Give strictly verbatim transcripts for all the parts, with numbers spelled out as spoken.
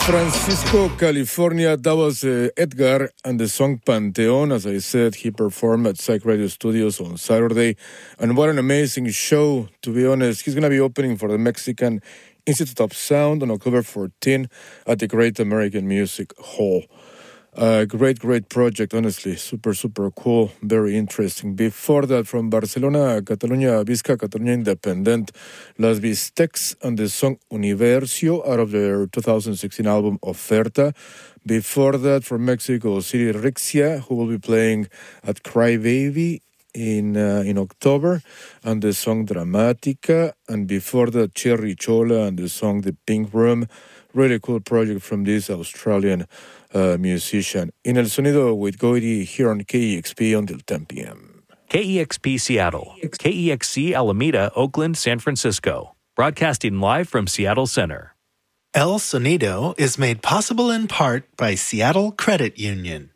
Francisco, California. That was uh, Edgar and the song Panteon. As I said, he performed at Psych Radio Studios on Saturday. And what an amazing show, to be honest. He's going to be opening for the Mexican Institute of Sound on October fourteenth at the Great American Music Hall. Uh, great, great project, honestly. Super, super cool. Very interesting. Before that, from Barcelona, Catalunya, Visca, Catalunya Independent, Las Bistecs and the song Universo out of their two thousand sixteen album Oferta. Before that, from Mexico City, Rixia, who will be playing at Crybaby in uh, in October, and the song Dramatica. And before that, Cherry Chola and the song The Pink Room. Really cool project from this Australian uh, musician. In El Sonido with Goity here on K E X P until ten p.m. K E X P Seattle, K E X C Alameda, Oakland, San Francisco. Broadcasting live from Seattle Center. El Sonido is made possible in part by Seattle Credit Union.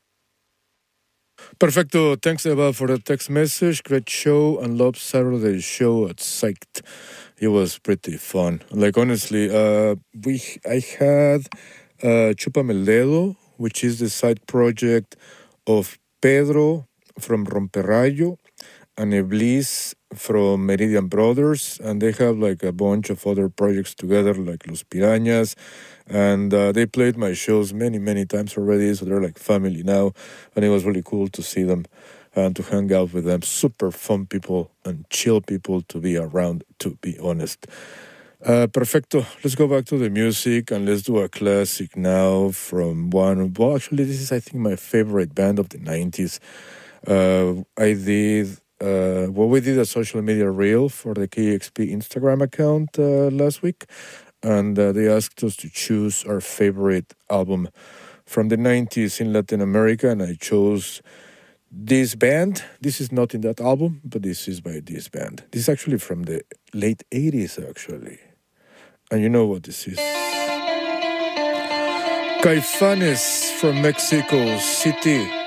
Perfecto. Thanks, Eva, for the text message. Great show and love Saturday's show at Psyched. It was pretty fun. Like, honestly, uh, we I had uh, Chúpame el Dedo, which is the side project of Pedro from Romperrayo and Eblis from Meridian Brothers. And they have, like, a bunch of other projects together, like Los Pirañas. And uh, they played my shows many, many times already, so they're like family now. And it was really cool to see them and to hang out with them. Super fun people and chill people to be around, to be honest. Uh, perfecto. Let's go back to the music and let's do a classic now from one. Well, actually, this is, I think, my favorite band of the nineties. Uh, I did, uh, well, we did a social media reel for the K X P Instagram account uh, last week. And uh, they asked us to choose our favorite album from the nineties in Latin America. And I chose this band. This is not in that album, but this is by this band. This is actually from the late eighties, actually. And you know what this is. Caifanes from Mexico City.